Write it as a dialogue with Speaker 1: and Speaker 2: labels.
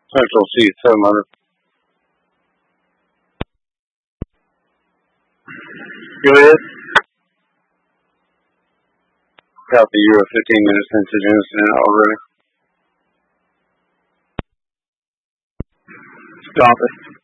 Speaker 1: Central seat 700. Go ahead. Copy, you are 15 minutes into the incident already.
Speaker 2: Stop it.